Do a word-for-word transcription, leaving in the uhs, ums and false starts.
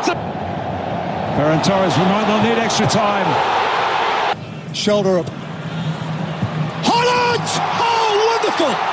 That's a... Ferran Torres, we might not need extra time. Shoulder up. Holland! Oh, wonderful!